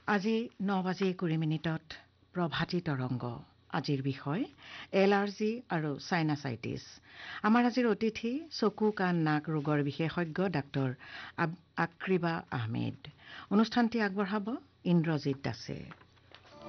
আজি 9:20 প্ৰভাতী তৰংগ। আজিৰ বিষয় এলাৰ্জি আৰু চাইনাচাইটিছ। আমাৰ আজিৰ অতিথি চকু কাণ নাক ৰোগৰ বিশেষজ্ঞ ডাক্তৰ আক্ৰিবা আহমেদ। অনুষ্ঠানটি আগবঢ়াব ইন্দ্ৰজিৎ দাসে।